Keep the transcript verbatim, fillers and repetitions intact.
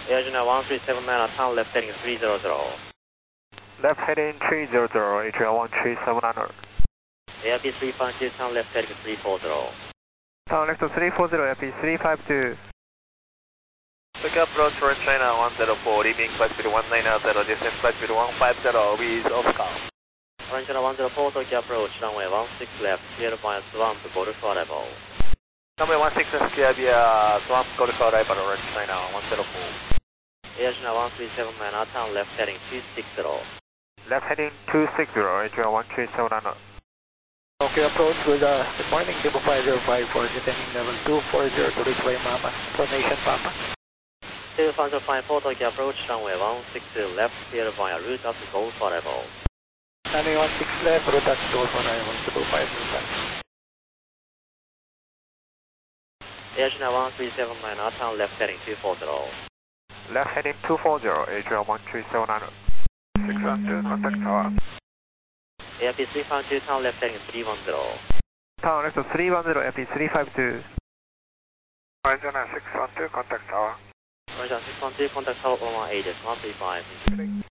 Air China one three seven nine, town left heading three zero zero. Left heading three zero zero, Adrian one three seven nine. A R P three five two, town left heading three four zero. Town left to three four zero, A R P three five two. Pick up approach for China one zero four, leaving flight speed one nine zero, descent flight speed one five zero with off call. Orange China one zero four, Tokyo approach, runway one six left, clear via swamp, Golf arrival. Runway one six left, clear via swamp, Golf arrival, Orange China one zero four. Air China one three seven nine, town left heading two six zero. Left heading two six zero, Adrian one three seven nine. Okay, approach with uh, good morning, Demo five zero five four, descending level two four zero to reach by Mama, formation Papa. two five zero five four, Tokyo approach, runway one six left, clear via route up to Golf arrival. Runway one six left, route up to Golf arrival, two five zero five. Air China one three seven nine, town left heading two four zero. Left heading two four zero, Adrian one three seven nine. six one two, contact tower. A R P three five two, town left heading three one zero. Town left to three one zero, A R P three five two. Orange China six one two, contact tower. Orange China six one two, contact tower one one eight, one three five.